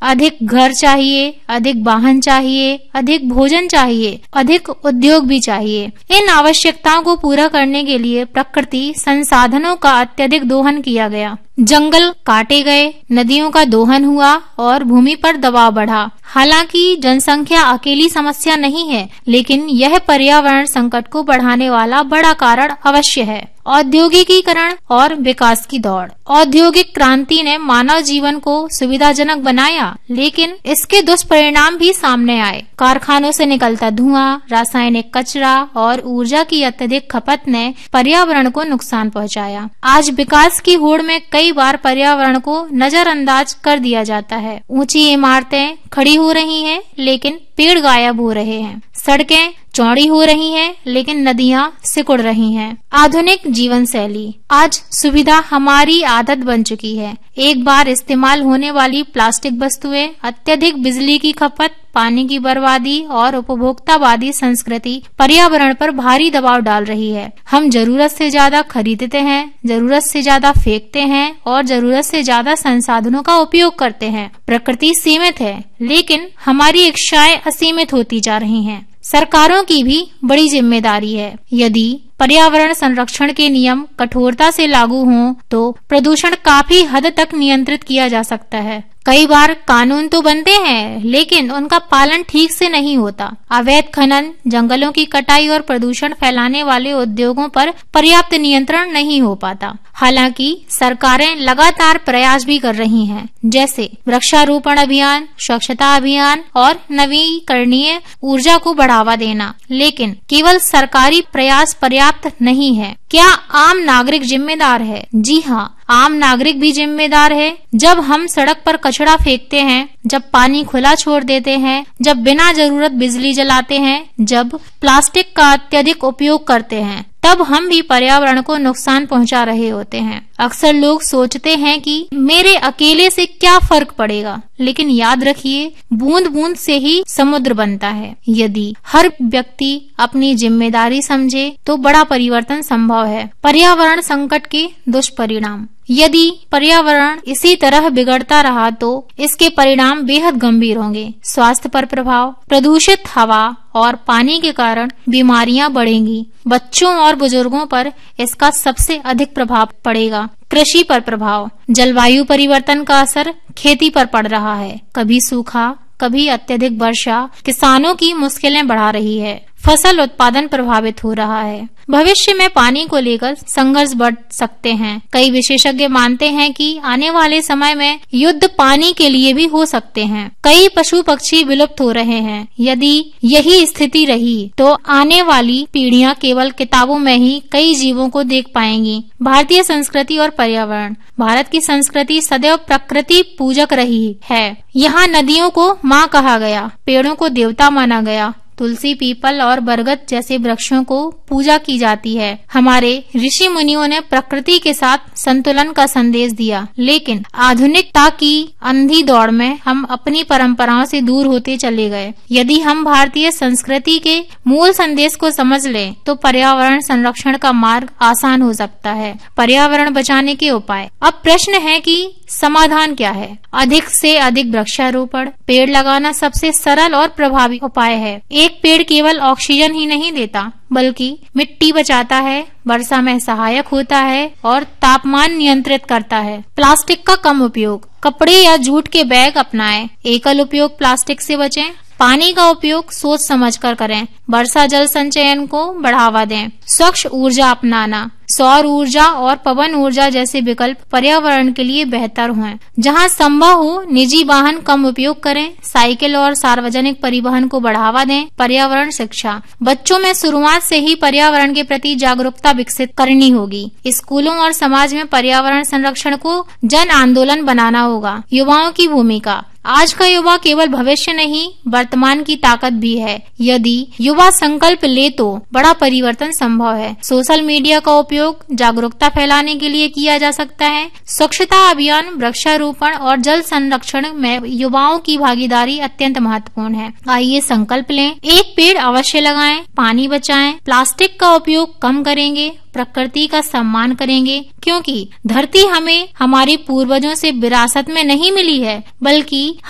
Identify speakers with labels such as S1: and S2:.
S1: अधिक घर चाहिए, अधिक वाहन चाहिए, अधिक भोजन चाहिए, अधिक उद्योग भी चाहिए। इन आवश्यकताओं को पूरा करने के लिए प्रकृति संसाधनों का अत्यधिक दोहन किया गया। जंगल काटे गए, नदियों का दोहन हुआ और भूमि पर दबाव बढ़ा। हालांकि जनसंख्या अकेली समस्या नहीं है, लेकिन यह पर्यावरण संकट को बढ़ाने वाला बड़ा कारण अवश्य है। औद्योगिकीकरण और विकास की दौड़। औद्योगिक क्रांति ने मानव जीवन को सुविधाजनक बनाया, लेकिन इसके दुष्परिणाम भी सामने आए। कारखानों से निकलता धुआं, रासायनिक कचरा और ऊर्जा की अत्यधिक खपत ने पर्यावरण को नुकसान पहुंचाया। आज विकास की होड़ में कई बार पर्यावरण को नजरअंदाज कर दिया जाता है। ऊंची इमारतें खड़ी हो रही हैं, लेकिन पेड़ गायब हो रहे हैं। सड़कें चौड़ी हो रही हैं, लेकिन नदियां सिकुड़ रही हैं। आधुनिक जीवन शैली। आज सुविधा हमारी आदत बन चुकी है। एक बार इस्तेमाल होने वाली प्लास्टिक वस्तुएं, अत्यधिक बिजली की खपत, पानी की बर्बादी और उपभोक्तावादी संस्कृति पर्यावरण पर भारी दबाव डाल रही है। हम जरूरत से ज्यादा खरीदते हैं, जरूरत से ज्यादा फेंकते हैं और जरूरत से ज्यादा संसाधनों का उपयोग करते हैं। प्रकृति सीमित है, लेकिन हमारी इच्छाएं असीमित होती जा रही हैं। सरकारों की भी बड़ी जिम्मेदारी है। यदि पर्यावरण संरक्षण के नियम कठोरता से लागू हों, तो प्रदूषण काफी हद तक नियंत्रित किया जा सकता है। कई बार कानून तो बनते हैं, लेकिन उनका पालन ठीक से नहीं होता। अवैध खनन, जंगलों की कटाई और प्रदूषण फैलाने वाले उद्योगों पर पर्याप्त नियंत्रण नहीं हो पाता। हालांकि सरकारें लगातार प्रयास भी कर रही हैं, जैसे वृक्षारोपण अभियान, स्वच्छता अभियान और नवीकरणीय ऊर्जा को बढ़ावा देना। लेकिन केवल सरकारी प्रयास पर्याप्त नहीं है। क्या आम नागरिक जिम्मेदार है? जी हाँ, आम नागरिक भी जिम्मेदार है। जब हम सड़क पर कचरा फेंकते हैं, जब पानी खुला छोड़ देते हैं, जब बिना जरूरत बिजली जलाते हैं, जब प्लास्टिक का अत्यधिक उपयोग करते हैं, तब हम भी पर्यावरण को नुकसान पहुंचा रहे होते हैं। अक्सर लोग सोचते हैं कि मेरे अकेले से क्या फर्क पड़ेगा, लेकिन याद रखिए, बूंद बूंद से ही समुद्र बनता है। यदि हर व्यक्ति अपनी जिम्मेदारी समझे, तो बड़ा परिवर्तन संभव है। पर्यावरण संकट के दुष्परिणाम। यदि पर्यावरण इसी तरह बिगड़ता रहा, तो इसके परिणाम बेहद गंभीर होंगे। स्वास्थ्य पर प्रभाव। प्रदूषित हवा और पानी के कारण बीमारियां बढ़ेंगी। बच्चों और बुजुर्गों पर इसका सबसे अधिक प्रभाव पड़ेगा। कृषि पर प्रभाव। जलवायु परिवर्तन का असर खेती पर पड़ रहा है। कभी सूखा, कभी अत्यधिक वर्षा किसानों की मुश्किलें बढ़ा रही है। फसल उत्पादन प्रभावित हो रहा है। भविष्य में पानी को लेकर संघर्ष बढ़ सकते हैं। कई विशेषज्ञ मानते हैं कि आने वाले समय में युद्ध पानी के लिए भी हो सकते हैं। कई पशु पक्षी विलुप्त हो रहे हैं। यदि यही स्थिति रही, तो आने वाली पीढ़ियां केवल किताबों में ही कई जीवों को देख पाएंगी। भारतीय संस्कृति और पर्यावरण। भारत की संस्कृति सदैव प्रकृति पूजक रही है। यहाँ नदियों को माँ कहा गया, पेड़ों को देवता माना गया, तुलसी, पीपल और बरगद जैसे वृक्षों को पूजा की जाती है। हमारे ऋषि मुनियों ने प्रकृति के साथ संतुलन का संदेश दिया, लेकिन आधुनिकता की अंधी दौड़ में हम अपनी परंपराओं से दूर होते चले गए। यदि हम भारतीय संस्कृति के मूल संदेश को समझ लें, तो पर्यावरण संरक्षण का मार्ग आसान हो सकता है। पर्यावरण बचाने के उपाय। अब प्रश्न है कि समाधान क्या है? अधिक से अधिक वृक्षारोपण। पेड़ लगाना सबसे सरल और प्रभावी उपाय है। एक पेड़ केवल ऑक्सीजन ही नहीं देता, बल्कि मिट्टी बचाता है, वर्षा में सहायक होता है और तापमान नियंत्रित करता है। प्लास्टिक का कम उपयोग। कपड़े या जूट के बैग अपनाएं। एकल उपयोग प्लास्टिक से बचें। पानी का उपयोग सोच समझकर करें। वर्षा जल संचयन को बढ़ावा दें। स्वच्छ ऊर्जा अपनाना। सौर ऊर्जा और पवन ऊर्जा जैसे विकल्प पर्यावरण के लिए बेहतर हों। जहां संभव हो, निजी वाहन कम उपयोग करें। साइकिल और सार्वजनिक परिवहन को बढ़ावा दें। पर्यावरण शिक्षा। बच्चों में शुरुआत से ही पर्यावरण के प्रति जागरूकता विकसित करनी होगी। स्कूलों और समाज में पर्यावरण संरक्षण को जन आंदोलन बनाना होगा। युवाओं की भूमिका। आज का युवा केवल भविष्य नहीं, वर्तमान की ताकत भी है। यदि युवा संकल्प ले, तो बड़ा परिवर्तन संभव है। सोशल मीडिया का उपयोग जागरूकता फैलाने के लिए किया जा सकता है। स्वच्छता अभियान, वृक्षारोपण और जल संरक्षण में युवाओं की भागीदारी अत्यंत महत्वपूर्ण है। आइए संकल्प लें, एक पेड़ अवश्य लगाएं, पानी बचाएं, प्लास्टिक का उपयोग कम करेंगे, प्रकृति का सम्मान करेंगे, क्योंकि धरती हमें हमारे पूर्वजों से विरासत में नहीं मिली है, बल्कि